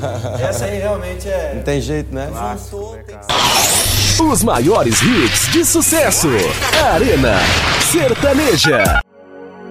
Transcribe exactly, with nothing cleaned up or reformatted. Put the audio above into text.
Essa aí realmente é... Não tem jeito, né? Juntou, tem que ser... Os maiores hits de sucesso. Arena Sertaneja.